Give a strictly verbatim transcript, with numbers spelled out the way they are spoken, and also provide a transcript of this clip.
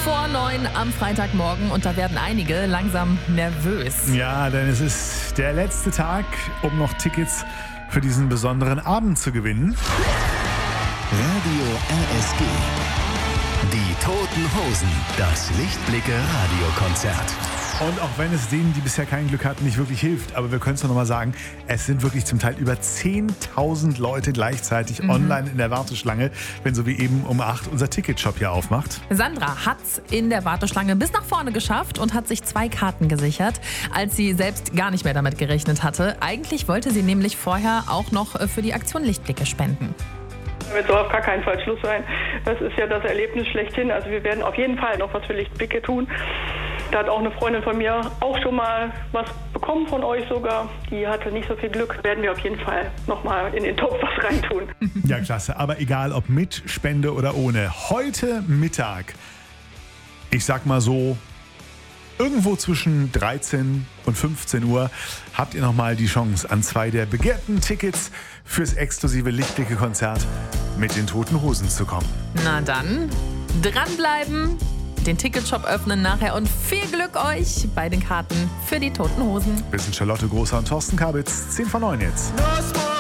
vor neun am Freitagmorgen und da werden einige langsam nervös. Ja, denn es ist der letzte Tag, um noch Tickets für diesen besonderen Abend zu gewinnen. Radio R S G. Die Toten Hosen. Das Lichtblicke-Radiokonzert. Und auch wenn es denen, die bisher kein Glück hatten, nicht wirklich hilft, aber wir können es noch mal sagen, es sind wirklich zum Teil über zehntausend Leute gleichzeitig mhm. online in der Warteschlange, wenn so wie eben um acht unser Ticketshop hier aufmacht. Sandra hat's in der Warteschlange bis nach vorne geschafft und hat sich zwei Karten gesichert, als sie selbst gar nicht mehr damit gerechnet hatte. Eigentlich wollte sie nämlich vorher auch noch für die Aktion Lichtblicke spenden. Wird so auf gar keinen Fall Schluss sein. Das ist ja das Erlebnis schlechthin. Also wir werden auf jeden Fall noch was für Lichtblicke tun. Da hat auch eine Freundin von mir auch schon mal was bekommen von euch sogar. Die hatte nicht so viel Glück. Werden wir auf jeden Fall noch mal in den Topf was reintun. Ja, klasse. Aber egal, ob mit Spende oder ohne. Heute Mittag, ich sag mal so, irgendwo zwischen dreizehn und fünfzehn Uhr habt ihr nochmal die Chance, an zwei der begehrten Tickets fürs exklusive Lichtblicke-Konzert mit den Toten Hosen zu kommen. Na dann, dranbleiben, den Ticketshop öffnen nachher und viel Glück euch bei den Karten für die Toten Hosen. Wir sind Charlotte Großer und Thorsten Kabitz, zehn vor neun jetzt.